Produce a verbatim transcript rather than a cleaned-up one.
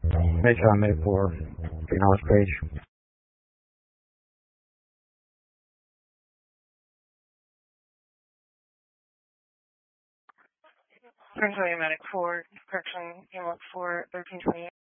Make sure I made for acknowledge page. Prince William Medic four, correction, Hamlet four, thirteen twenty-eight.